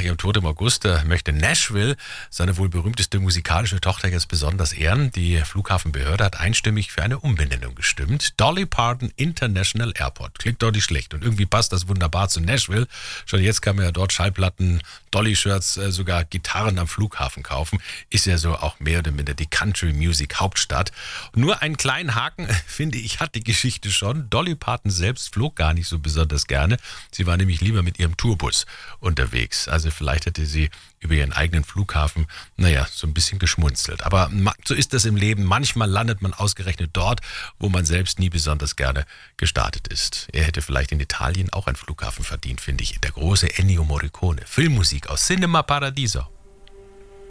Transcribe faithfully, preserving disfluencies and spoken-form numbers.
nach ihrem Tod im August äh, möchte Nashville seine wohl berühmteste musikalische Tochter jetzt besonders ehren. Die Flughafenbehörde hat einstimmig für eine Umbenennung gestimmt. Dolly Parton International Airport. Klingt doch nicht schlecht. Und irgendwie passt das wunderbar zu Nashville. Schon jetzt kann man ja dort Schallplatten, Dolly-Shirts, äh, sogar Gitarren am Flughafen kaufen. Ist ja so auch mehr oder minder die Country-Music-Hauptstadt. Nur einen kleinen Haken, finde ich, hat die Geschichte schon. Dolly Parton selbst flog gar nicht so besonders gerne. Sie war nämlich lieber mit ihrem Tourbus unterwegs. Also vielleicht hätte sie über ihren eigenen Flughafen, naja, so ein bisschen geschmunzelt. Aber so ist das im Leben. Manchmal landet man ausgerechnet dort, wo man selbst nie besonders gerne gestartet ist. Er hätte vielleicht in Italien auch einen Flughafen verdient, finde ich. Der große Ennio Morricone. Filmmusik aus Cinema Paradiso.